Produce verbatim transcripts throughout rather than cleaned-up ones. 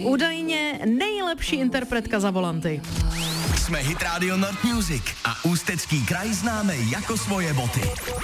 Údajně nejlepší interpretka za volanty. Jsme Hit Radio Nord Music a Ústecký kraj známe jako svoje boty.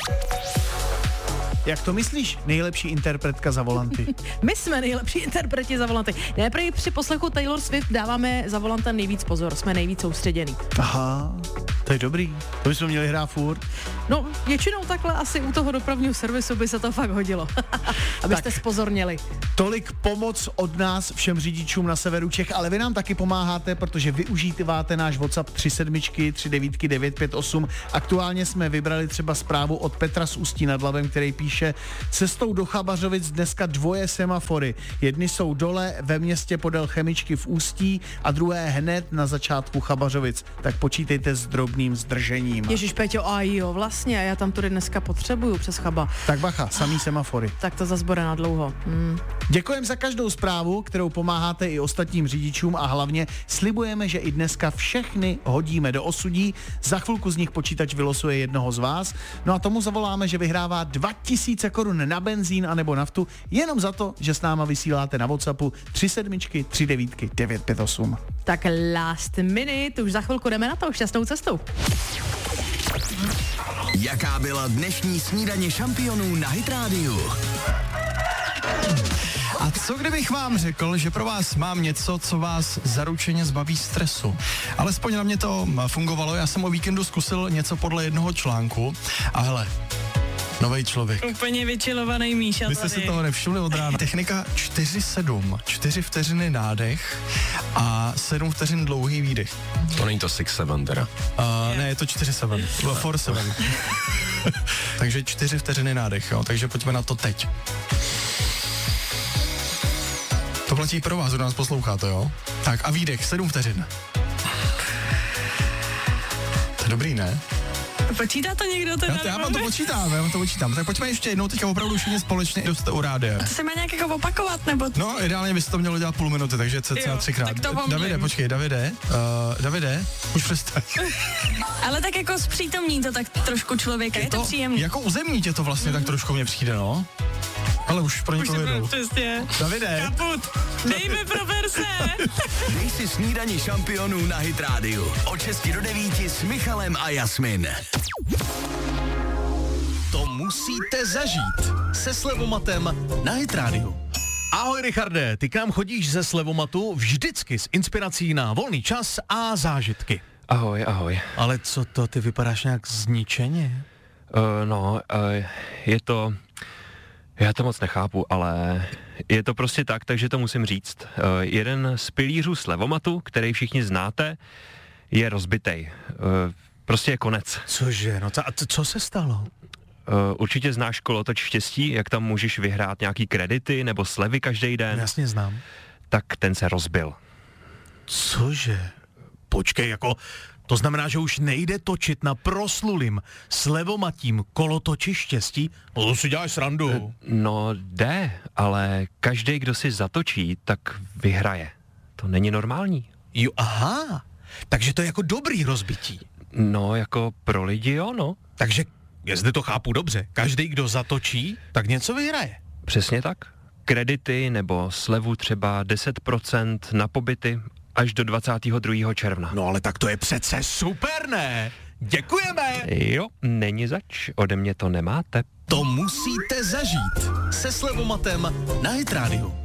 Jak to myslíš, nejlepší interpretka za volanty? My jsme nejlepší interpreti za volanty. Ne, prý při poslechu Taylor Swift dáváme za volantem nejvíc pozor, jsme nejvíc soustředěný. Aha, to je dobrý. To bychom měli hrát furt. No, většinou takhle asi u toho dopravního servisu by se to fakt hodilo. Abyste Tak. spozorněli. Tolik pomoc od nás všem řidičům na severu Čech, ale vy nám taky pomáháte, protože využíváte náš WhatsApp tři sedm tři devět devět pět osm. Aktuálně jsme vybrali třeba zprávu od Petra z Ústí nad Labem, který píše: cestou do Chabařovic dneska dvoje semafory. Jedny jsou dole ve městě podél Chemičky v Ústí a druhé hned na začátku Chabařovic. Tak počítejte s drobným zdržením. Ježiš Peťo, a jo, vlastně, já tam tudy dneska potřebuju přes Chaba. Tak bacha, samý semafory. Tak to zas bude na dlouho. Hmm. Děkujeme za každou zprávu, kterou pomáháte i ostatním řidičům a hlavně slibujeme, že i dneska všechny hodíme do osudí. Za chvilku z nich počítač vylosuje jednoho z vás. No a tomu zavoláme, že vyhrává dva tisíce korun na benzín anebo naftu jenom za to, že s náma vysíláte na WhatsAppu tři sedm tři devět devět pět osm. Tak last minute, už za chvilku jdeme na to, šťastnou cestou. Jaká byla dnešní snídaně šampionů na Hit Radio? A co kdybych vám řekl, že pro vás mám něco, co vás zaručeně zbaví stresu? Alespoň na mě to fungovalo, já jsem o víkendu zkusil něco podle jednoho článku a hele, novej člověk. Úplně vyčilovaný Míša. Vy jste si toho nevšimli od rána. Technika čtyři sedm, čtyři vteřiny nádech a sedm vteřin dlouhý výdech. To není to six seven teda. Uh, ne, je to čtyři sedm, four seven. Takže čtyři vteřiny nádech, jo, takže pojďme na to teď. To platí pro vás, kdo nás posloucháte, jo? Tak a výdech, sedm vteřin. To je dobrý, ne? Počítá to někdo teda? Já, já vám to počítám, já vám to počítám. Tak pojďme ještě jednou, teďka opravdu všichni společně, kdo jste u rádia. To se má nějak jako opakovat, nebo? No, ideálně byste to mělo dělat půl minuty, takže cca třikrát. tak to Davide, počkej, Davide, uh, Davide, už přestaň. Ale tak jako zpřítomní to tak trošku člověka, je to, to příjemný. Jako uzemní tě to vlastně mm. tak trošku mně přijde, no. Ale už pro ně to jedou. Přesně. Davide. Kaput. Dejme pro verse. Dej si snídaně šampionů na Hit Radio. Od šesti do devíti s Michalem a Jasmin. To musíte zažít se Slevomatem na Hit Radio. Ahoj Richarde, ty kam chodíš ze Slevomatu vždycky s inspirací na volný čas a zážitky. Ahoj, ahoj. Ale co to, ty vypadáš nějak zničeně? Uh, no, uh, je to... Já to moc nechápu, ale je to prostě tak, takže to musím říct. Uh, jeden z pilířů Slevomatu, který všichni znáte, je rozbitej. Uh, prostě je konec. Cože, no a t- co se stalo? Uh, určitě znáš kolotoč štěstí, jak tam můžeš vyhrát nějaký kredity nebo slevy každý den. Jasně znám. Tak ten se rozbil. Cože? Počkej, jako... To znamená, že už nejde točit na proslulým slevomatím kolotoči štěstí? No to si děláš srandu. No jde, ale každý, kdo si zatočí, tak vyhraje. To není normální. Jo, aha. Takže to je jako dobrý rozbití. No, jako pro lidi jo, no. Takže, jestli to chápu dobře, každý, kdo zatočí, tak něco vyhraje. Přesně tak. Kredity nebo slevu třeba deset procent na pobyty až do dvacátého druhého června. No ale tak to je přece super, ne? Děkujeme! Jo, není zač, ode mě to nemáte. To musíte zažít se Slevomatem na Hit Radio.